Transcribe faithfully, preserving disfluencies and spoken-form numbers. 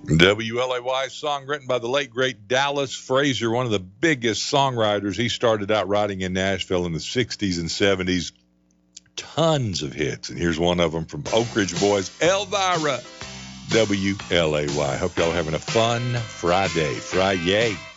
W L A Y song written by the late, great Dallas Frazier, one of the biggest songwriters. He started out writing in Nashville in the sixties and seventies. Tons of hits, and here's one of them from Oak Ridge Boys, Elvira, W L A Y. Hope y'all are having a fun Friday. Friday.